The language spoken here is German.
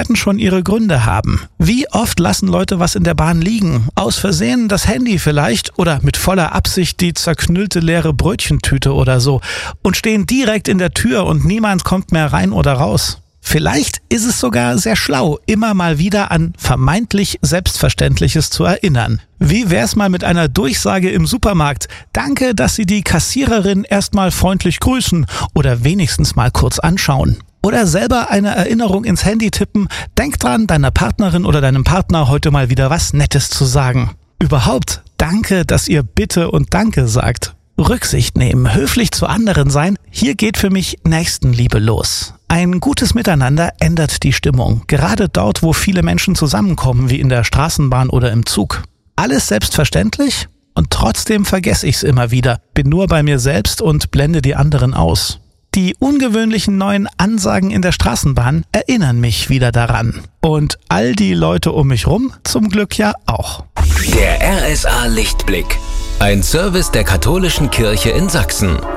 werden schon ihre Gründe haben. Wie oft lassen Leute was in der Bahn liegen? Aus Versehen das Handy vielleicht oder mit voller Absicht die zerknüllte leere Brötchentüte oder so und stehen direkt in der Tür und niemand kommt mehr rein oder raus. Vielleicht ist es sogar sehr schlau, immer mal wieder an vermeintlich Selbstverständliches zu erinnern. Wie wär's mal mit einer Durchsage im Supermarkt? Danke, dass Sie die Kassiererin erstmal freundlich grüßen oder wenigstens mal kurz anschauen. Oder selber eine Erinnerung ins Handy tippen. Denk dran, deiner Partnerin oder deinem Partner heute mal wieder was Nettes zu sagen. Überhaupt, danke, dass ihr Bitte und Danke sagt. Rücksicht nehmen, höflich zu anderen sein, hier geht für mich Nächstenliebe los. Ein gutes Miteinander ändert die Stimmung, gerade dort, wo viele Menschen zusammenkommen, wie in der Straßenbahn oder im Zug. Alles selbstverständlich und trotzdem vergesse ich's immer wieder, bin nur bei mir selbst und blende die anderen aus. Die ungewöhnlichen neuen Ansagen in der Straßenbahn erinnern mich wieder daran. Und all die Leute um mich rum zum Glück ja auch. Der RSA Lichtblick. Ein Service der Katholischen Kirche in Sachsen.